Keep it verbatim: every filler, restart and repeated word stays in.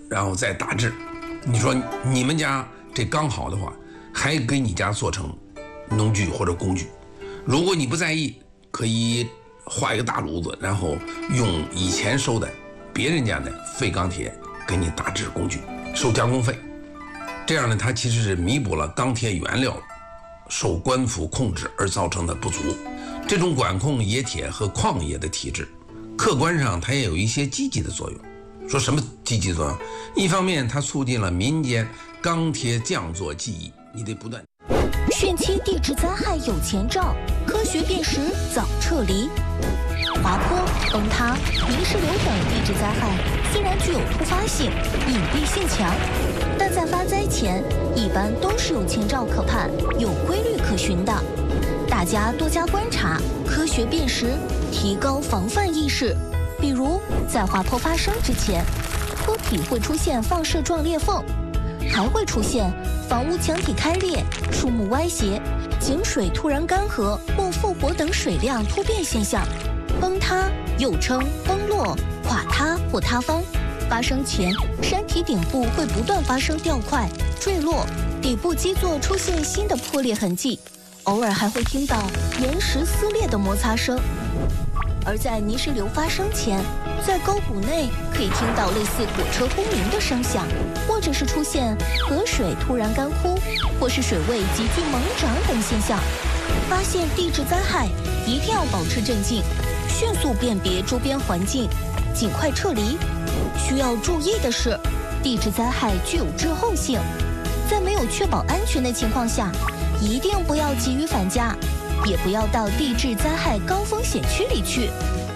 然后再打制。你说你们家这刚好的话，还给你家做成农具或者工具。如果你不在意，可以画一个大炉子，然后用以前收的别人家的废钢铁给你打制工具，收加工费。这样呢，它其实是弥补了钢铁原料受官府控制而造成的不足。这种管控冶铁和矿业的体制，客观上它也有一些积极的作用。说什么积极作用？一方面，它促进了民间钢铁匠作技艺，你得不断。 汛期地质灾害有前兆，科学辨识早撤离。滑坡、崩塌、泥石流等地质灾害虽然具有突发性、隐蔽性强，但在发灾前一般都是有前兆可盼、有规律可循的。大家多加观察，科学辨识，提高防范意识。比如，在滑坡发生之前，坡体会出现放射状裂缝，还会出现房屋墙体开裂、树木歪斜、井水突然干涸或复活等水量突变现象。崩塌又称崩落、垮塌或塌方，发生前山体顶部会不断发生掉块、坠落，底部基座出现新的破裂痕迹，偶尔还会听到岩石撕裂的摩擦声。而在泥石流发生前，在沟谷内可以听到类似火车轰鸣的声响，或者是出现河水突然干枯，或是水位急剧猛涨等现象。发现地质灾害，一定要保持镇静，迅速辨别周边环境，尽快撤离。需要注意的是，地质灾害具有滞后性，在没有确保安全的情况下，一定不要急于返家，也不要到地质灾害高风险区里去。